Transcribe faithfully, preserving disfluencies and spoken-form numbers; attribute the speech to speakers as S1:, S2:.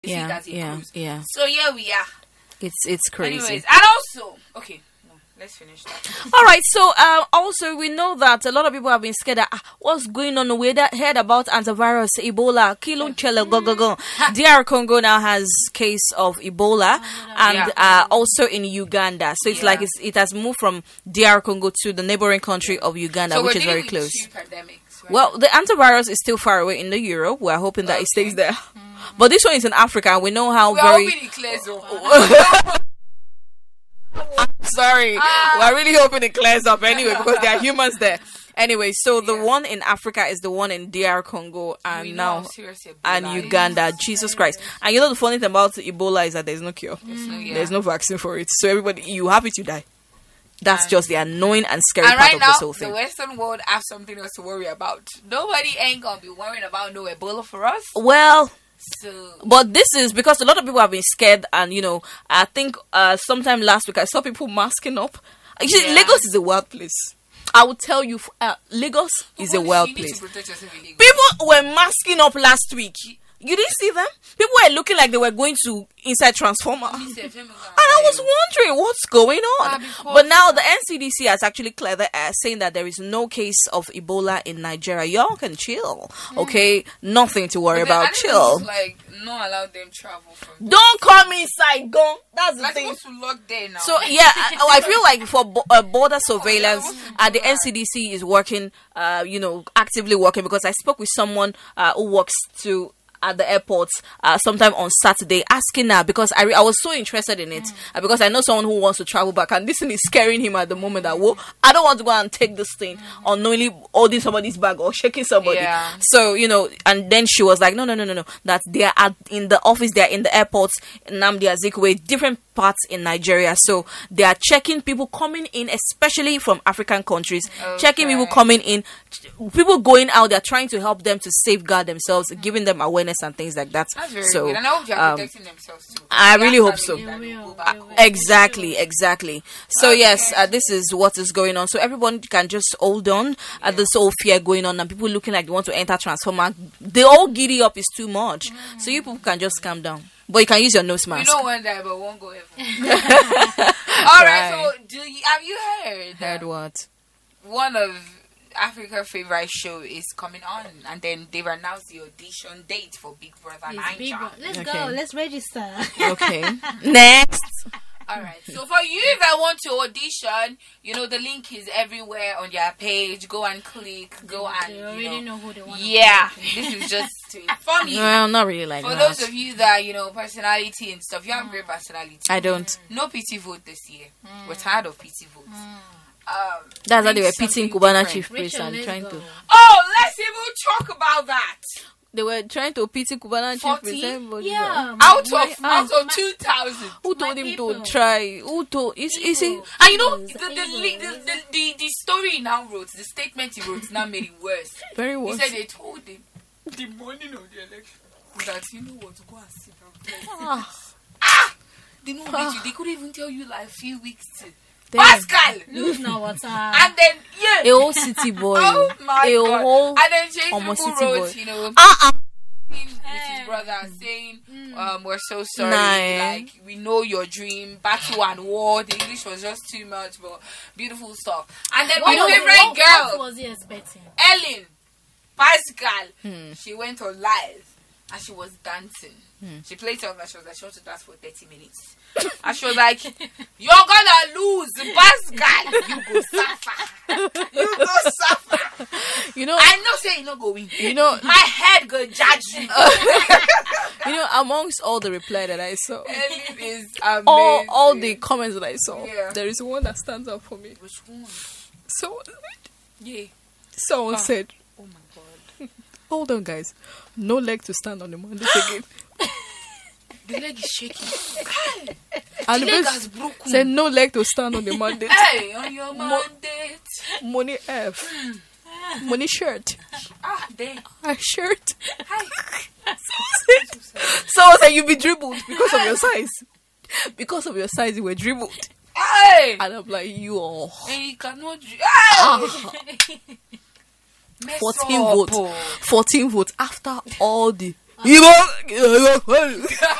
S1: They
S2: yeah,
S1: see it as a
S2: yeah,
S1: cruise.
S2: yeah.
S1: So here we are.
S2: It's it's crazy.
S1: Anyways, and also, okay, no, let's finish that.
S2: All right, so uh, also we know that a lot of people have been scared that ah, what's going on. We that heard about antivirus, Ebola, Kilo Chele, go go go. D R Congo now has case of Ebola, and
S1: Yeah.
S2: uh, also in Uganda. So it's
S1: Yeah.
S2: like it's, it has moved from D R Congo to the neighboring country of Uganda,
S1: So
S2: which
S1: we're
S2: is very
S1: dealing with
S2: close.
S1: two pandemics, right?
S2: Well, the antivirus is still far away in the Europe. We're hoping that it
S1: Okay.
S2: stays there. But this one is in Africa, and we know how
S1: we're
S2: very.
S1: hoping it clears up.
S2: Sorry,
S1: Ah.
S2: we're really hoping it clears up anyway because there are humans there. Anyway, so the
S1: Yeah.
S2: one in Africa is the one in D R Congo and
S1: We know
S2: now
S1: how serious Ebola
S2: and
S1: is.
S2: Uganda. Jesus Christ! And you know the funny thing about Ebola is that there's no cure.
S1: There's no- yeah.
S2: There's no vaccine for it. So everybody, you have it, you die. That's
S1: And-
S2: just the annoying and scary
S1: And
S2: part
S1: right
S2: of
S1: now,
S2: this whole
S1: the
S2: thing.
S1: Western world have something else to worry about. Nobody ain't gonna be worrying about no Ebola for us.
S2: Well,
S1: So
S2: but this is because a lot of people have been scared, and you know, I think uh, sometime last week I saw people masking up. You see,
S1: Yeah.
S2: Lagos is a wild place. I will tell you, uh, Lagos is a
S1: Police,
S2: wild
S1: you need
S2: place.
S1: to protect yourself in Lagos.
S2: People were masking up last week. You didn't see them? People were looking like they were going to inside Transformer. And I was wondering what's going on.
S1: Ah, because-
S2: But now the N C D C has actually cleared the air, saying that there is no case of Ebola in Nigeria. Y'all can chill, okay? Nothing to worry about. Chill.
S1: Like, not allow them travel from.
S2: Don't come inside, go. That's the
S1: Like,
S2: thing.
S1: supposed to lock there now.
S2: So yeah, I, oh, I feel like for bo- uh, border surveillance, uh, the N C D C is working, uh, you know, actively working because I spoke with someone uh, who works to. At the airport, uh, sometime on Saturday, asking her because I re- I was so interested in it uh, because I know someone who wants to travel back, and this thing is scaring him at the moment. That whoa, I don't want to go and take this thing unknowingly holding somebody's bag or shaking somebody.
S1: Yeah.
S2: So you know, and then she was like, no, no, no, no, no, that they are at, in the office, they are in the airports, Nnamdi Azikiwe, different parts in Nigeria. So they are checking people coming in, especially from African countries, checking people
S1: Okay.
S2: coming in, people going out. They're trying to help them to safeguard themselves, giving them awareness and things like that.
S1: That's very
S2: so
S1: good. And I hope they're
S2: um,
S1: protecting themselves too.
S2: I
S1: They
S2: really
S1: have
S2: hope so.
S1: family that
S3: They
S1: will
S3: will,
S1: go back
S3: they will.
S1: home.
S2: Exactly, exactly. So
S1: Okay.
S2: yes, uh, this is what is going on. So everyone can just hold on. Uh, there's all fear going on, and people looking like they want to enter Transformer. They all giddy up is too much. So you people can just calm down. But you can use your nose
S1: We
S2: mask.
S1: don't want that, but won't go heaven. All right.
S2: Right.
S1: So, do you have you heard that
S2: Heard what?
S1: one of Africa's favorite show is coming on, and then they've announced the audition date for Big Brother
S3: It's big
S1: Naija.
S3: one. Let's
S2: Okay.
S3: go. Let's register.
S2: Okay. Next.
S1: All right. So for you that want to audition, you know the link is everywhere on their page. Go and click. Go and
S3: They
S1: you
S3: already
S1: know.
S3: know who they want.
S1: Yeah, this is just to inform you.
S2: Well, not really like
S1: For
S2: that.
S1: those of you that you know personality and stuff, you have great personality.
S2: I don't.
S1: No pity vote this year. We're tired of pity votes. Um,
S2: That's how they were
S1: bring
S2: pitying
S1: something
S2: Cubana
S1: different.
S2: chief priest
S3: Rachel,
S2: and
S3: let's
S2: trying
S3: go.
S2: to.
S1: Oh, let's even talk about that.
S2: They were trying to pity Cubana chief
S1: forty?
S2: priest. Everybody was-
S3: Yeah.
S1: Out
S3: my-
S1: of
S3: my-
S1: out of two thousand.
S2: Who told
S3: My
S2: him
S3: people.
S2: to try? Who told? Is is it?
S3: People.
S1: And you know the
S3: Evils,
S1: the, li- the,
S3: evils.
S1: the, the, the story he now wrote, the statement he wrote now made it worse.
S2: Very
S1: He
S2: worse.
S1: said they told him the morning of the election that you know what, go and sit down.
S2: Ah,
S1: They know what you, they couldn't even tell you like a few weeks to
S2: damn.
S1: Pascal.
S3: Lose now water.
S1: And then yeah.
S2: A whole city boy.
S1: Oh my
S2: a
S1: god.
S2: whole
S1: And then James
S2: almost
S1: people
S2: city
S1: wrote,
S2: boy.
S1: you know,
S2: Ah, ah.
S1: with his brother saying, um, we're so sorry,
S2: Nah.
S1: like we know your dream, battle and war. The English was just too much, but beautiful stuff. And then
S3: What
S1: my
S3: was-
S1: favorite
S3: what- What
S1: girl,
S3: was he expecting?
S1: Ellen Pascal,
S2: Hmm.
S1: she went on live and she was dancing.
S2: Hmm.
S1: She played something and she was like, she wants to dance for thirty minutes. And she was like, you're gonna lose, Pascal. You go suffer. You go suffer.
S2: You know,
S1: I know say you not go win.
S2: you know,
S1: My head go judge you.
S2: you know. Amongst all the reply that I saw,
S1: Ellen is amazing.
S2: all all the comments that I saw,
S1: Yeah.
S2: there is one that stands out for me.
S1: Which one?
S2: So,
S1: Yeah.
S2: someone
S1: Ah.
S2: said,
S1: Oh my god.
S2: "Hold on, guys, no leg to stand on the mandate again."
S1: The leg is shaking.
S2: And
S1: The
S2: the
S1: leg
S2: person
S1: has broken.
S2: said, "No leg to stand on the mandate.
S1: Hey, on your mandate.
S2: Money F, money shirt,
S1: Ah, there.
S2: a shirt."
S1: Hi.
S2: Someone said, "You be dribbled because of your size. Because of your size, you were dribbled."
S1: Hey.
S2: And I'm like, "You all."
S1: And you cannot. dr- Hey. Mess
S2: fourteen
S1: up,
S2: votes.
S1: oh.
S2: fourteen votes after all the You go.